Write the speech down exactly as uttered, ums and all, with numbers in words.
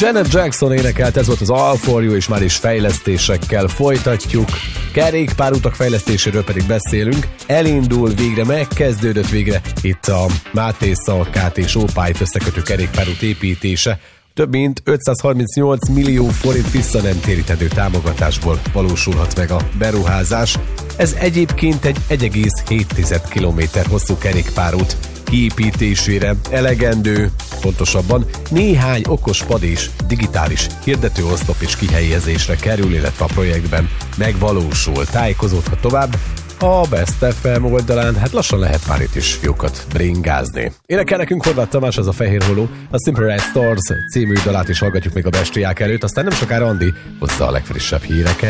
Janet Jackson énekelt, ez volt az All For You, és már is fejlesztésekkel folytatjuk. Kerékpárutak fejlesztéséről pedig beszélünk. Elindul végre, megkezdődött végre itt a Máté Szalkát és Ópályt összekötő kerékpárút építése. Több mint ötszázharmincnyolc millió forint visszanemtérítendő támogatásból valósulhat meg a beruházás. Ez egyébként egy egy egész hét kilométer hosszú kerékpárút kiépítésére elegendő, pontosabban néhány okos pad és digitális hirdetőoszlop és kihelyezésre kerül, illetve a projektben megvalósul. Tájékozódhat tovább a Best ef em oldalán, hát lassan lehet már itt is jókat bringázni. Énekel nekünk Horváth Tamás, az a Fehér Holó, a Simple Red Stars című dalát is hallgatjuk még a bestiák előtt, aztán nem sokára Andi hozza a legfrissebb híreket.